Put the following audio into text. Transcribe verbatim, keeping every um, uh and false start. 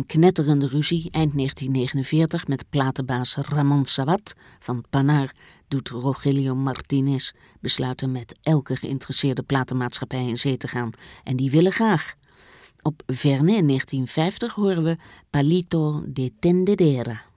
Een knetterende ruzie eind negentien negenenveertig met platenbaas Ramon Sawat van Panar doet Rogelio Martinez besluiten met elke geïnteresseerde platenmaatschappij in zee te gaan. En die willen graag. Op Verne in negentien vijftig horen we Palito de Tendedera.